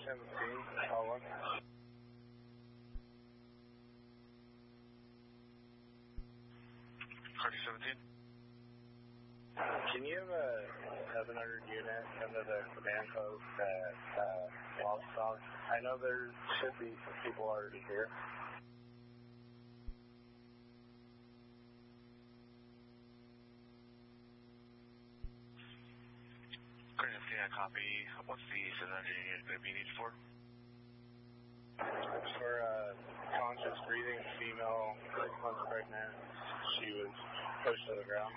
317, call 1. Car 217. Can you have a 700 unit come to the command post at Lostock? I know there should be some people already here. Car 217, I copy. What's the 700 unit going to be needed for? It's for conscious breathing female, 6 months pregnant. She was pushed to the ground.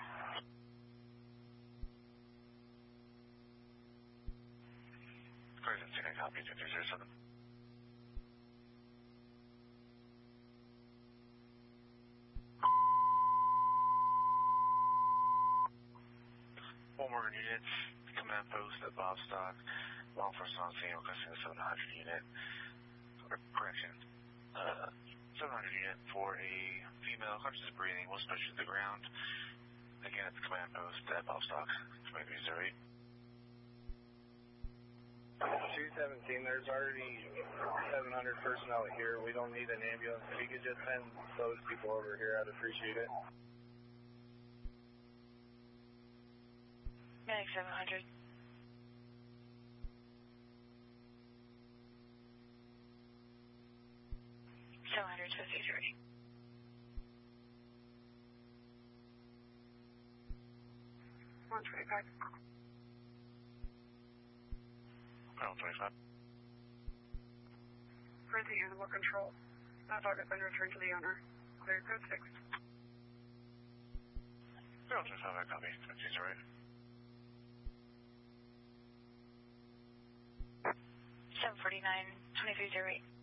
Car 217, I copy. 2307. One more unit, command post at Bobstock. Law enforcement on scene requesting a 700 unit. Correction. 700 unit for a female conscious breathing was pushed to the ground. Again, at the command post at Bobstock. 2308. 217, there's already 700 personnel here. We don't need an ambulance. If you could just send those people over here, I'd appreciate it. Medic 700. $700 53. $125. Pound 25. For the animal control, that dog has been returned to the owner. Clear code 6. Pound 25, I copy. 2308. 749 2308.